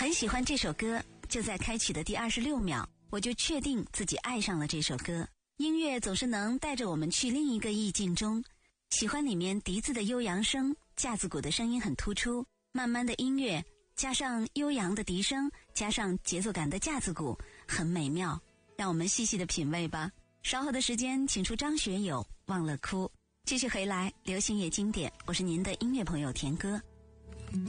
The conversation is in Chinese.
很喜欢这首歌，就在开曲的第26秒，我就确定自己爱上了这首歌。音乐总是能带着我们去另一个意境中。喜欢里面笛子的悠扬声，架子鼓的声音很突出，慢慢的音乐加上悠扬的笛声，加上节奏感的架子鼓，很美妙。让我们细细的品味吧。稍后的时间请出张学友《忘了哭》。继续回来，流行乐经典，我是您的音乐朋友田歌。